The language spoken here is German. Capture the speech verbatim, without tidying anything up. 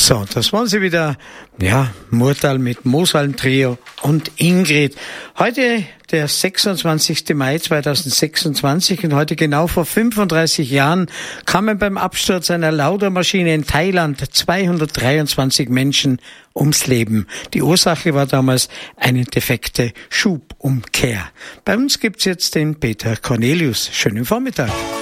So, das waren sie wieder. Ja, Murtal mit Mosal Trio und Ingrid. Heute der sechsundzwanzigster Mai zweitausendsechsundzwanzig und heute genau vor fünfunddreißig Jahren kamen beim Absturz einer Lauda-Maschine in Thailand zweihundertdreiundzwanzig Menschen ums Leben. Die Ursache war damals eine defekte Schubumkehr. Bei uns gibt's jetzt den Peter Cornelius. Schönen Vormittag.